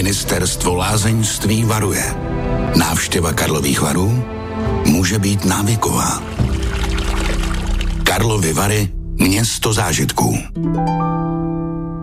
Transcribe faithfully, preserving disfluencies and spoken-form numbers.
Ministerstvo lázeňství varuje. Návštěva Karlových Varů může být návyková. Karlovy Vary, město zážitků.